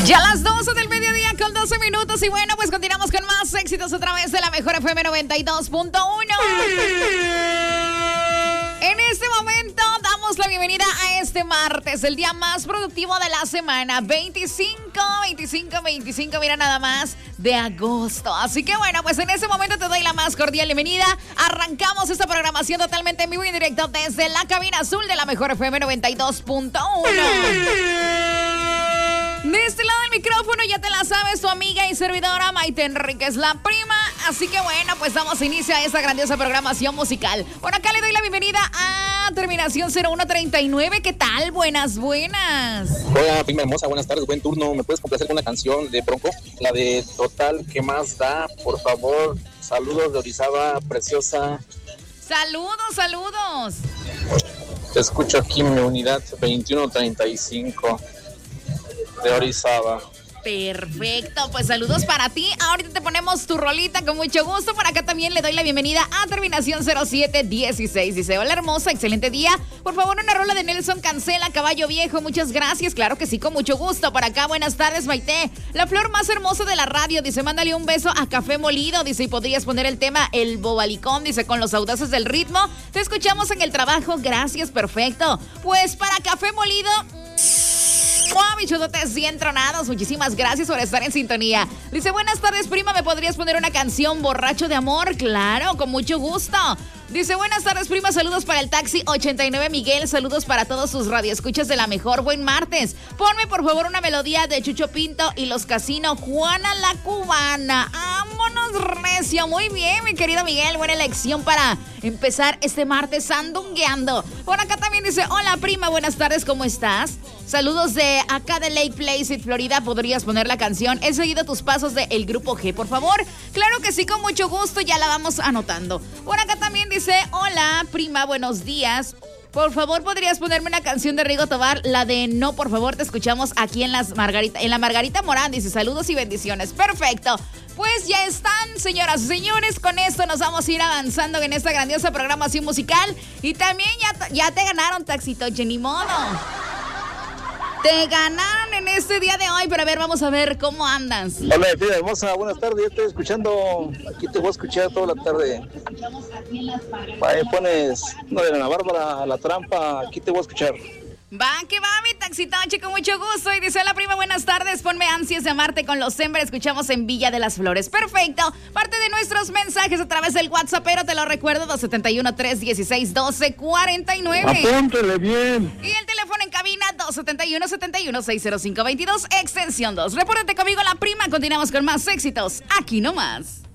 Ya las 12 del mediodía con 12 minutos. Y bueno, pues continuamos con más éxitos a través de la mejor FM 92.1. En este momento damos la bienvenida a este martes, el día más productivo de la semana, 25, mira nada más, de agosto. Así que bueno, pues en este momento te doy la más cordial bienvenida. Arrancamos esta programación totalmente en vivo y en directo desde la cabina azul de la mejor FM 92.1. De este lado del micrófono ya te la sabes, tu amiga y servidora Maite Enríquez, la prima. Así que bueno, pues damos inicio a esta grandiosa programación musical. Por acá le doy la bienvenida a terminación 0139. ¿Qué tal? Buenas. Hola, prima hermosa, buenas tardes, buen turno. ¿Me puedes complacer con una canción de Bronco? La de Total, ¿qué más da? Por favor, saludos de Orizaba, preciosa. Saludos. Te escucho aquí en mi unidad 2135 de Orizaba. Perfecto, pues saludos para ti. Ahorita te ponemos tu rolita con mucho gusto. Por acá también le doy la bienvenida a terminación 0716. Dice, hola hermosa, excelente día. Por favor, una rola de Nelson Cancela, Caballo Viejo. Muchas gracias, claro que sí, con mucho gusto. Por acá, buenas tardes, Maite. La flor más hermosa de la radio. Dice, mándale un beso a Café Molido. Dice, y podrías poner el tema El Bobalicón. Dice, con los audaces del ritmo. Te escuchamos en el trabajo. Gracias, perfecto. Pues para Café Molido... bichototes bien tronados, muchísimas gracias por estar en sintonía. Dice, buenas tardes, prima, ¿me podrías poner una canción Borracho de Amor? Claro, con mucho gusto. Dice, buenas tardes, prima, saludos para el taxi 89 Miguel, saludos para todos sus radioescuchas de la mejor, buen martes. Ponme por favor una melodía de Chucho Pinto y Los Casinos, Juana la Cubana. Vámonos recio, muy bien, mi querido Miguel, buena elección para empezar este martes sandungueando. Por acá también dice, hola prima, buenas tardes, ¿cómo estás? Saludos de acá de Lake Placid, Florida. ¿Podrías poner la canción He seguido tus pasos de El Grupo G, por favor? Claro que sí, con mucho gusto, ya la vamos anotando. Por acá también dice, hola prima, buenos días. Por favor, ¿podrías ponerme una canción de Rigo Tobar? La de No, por favor, te escuchamos aquí en la Margarita Morán. Dice, saludos y bendiciones. Perfecto. Pues ya están, señoras y señores. Con esto nos vamos a ir avanzando en esta grandiosa programación musical. Y también ya te ganaron, Taxitoche, ni modo. Te ganaron en este día de hoy, pero a ver, vamos a ver cómo andas. Hola, tía hermosa, buenas tardes, ya estoy escuchando, aquí te voy a escuchar toda la tarde. Ahí pones una de Ana Bárbara, La Trampa, aquí te voy a escuchar. Va, que va, mi Taxitoche, con mucho gusto. Y dice la prima, buenas tardes, ponme Ansias de Amarte con Los Hembres. Escuchamos en Villa de las Flores. Perfecto, parte de nuestros mensajes a través del WhatsApp, pero te lo recuerdo, 271-316-1249. Apúntele bien. Y el teléfono en cabina, 271-71-60522, extensión 2. Repórtate conmigo, la prima, continuamos con más éxitos, aquí nomás.